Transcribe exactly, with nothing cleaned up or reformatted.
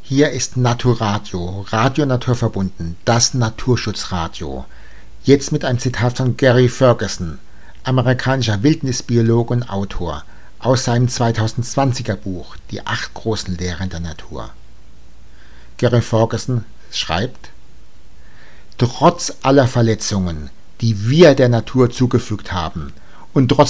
Hier ist Naturadio, Radio Naturverbunden, das Naturschutzradio. Jetzt mit einem Zitat von Gary Ferguson, amerikanischer Wildnisbiologe und Autor, aus seinem zweitausendzwanziger Buch Die acht großen Lehren der Natur. Gary Ferguson schreibt: Trotz aller Verletzungen, die wir der Natur zugefügt haben, und trotz